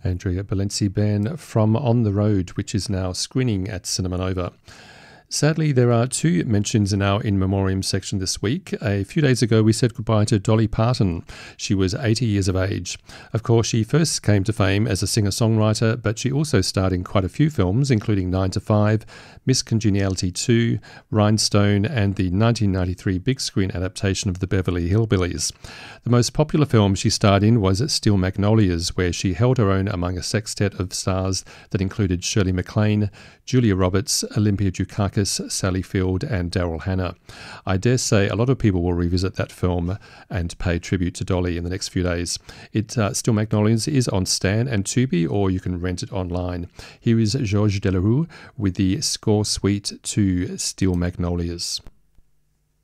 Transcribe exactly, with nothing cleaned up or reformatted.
Andrea Balenci-Band from On the Road, which is now screening at Cinema Nova. Sadly, there are two mentions in our In Memoriam section this week. A few days ago, we said goodbye to Dolly Parton. She was eighty years of age. Of course, she first came to fame as a singer-songwriter, but she also starred in quite a few films, including nine to five, Miss Congeniality two, Rhinestone, and the nineteen ninety-three big screen adaptation of the Beverly Hillbillies. The most popular film she starred in was Steel Magnolias, where she held her own among a sextet of stars that included Shirley MacLaine, Julia Roberts, Olympia Dukakis, Sally Field, and Daryl Hannah. I dare say a lot of people will revisit that film and pay tribute to Dolly in the next few days. It uh, Steel Magnolias is on Stan and Tubi, or you can rent it online. Here is Georges Delerue with the score suite to Steel Magnolias.